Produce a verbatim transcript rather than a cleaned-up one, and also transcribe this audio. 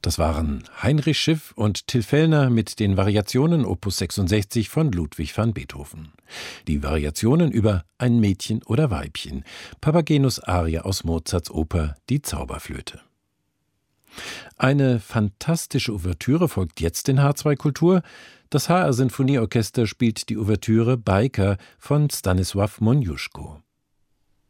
Das waren Heinrich Schiff und Till Fellner mit den Variationen Opus sechsundsechzig von Ludwig van Beethoven. Die Variationen über Ein Mädchen oder Weibchen, Papagenos Arie aus Mozarts Oper Die Zauberflöte. Eine fantastische Ouvertüre folgt jetzt in H zwei Kultur. Das H R Sinfonieorchester spielt die Ouvertüre Bajka von Stanisław Moniuszko.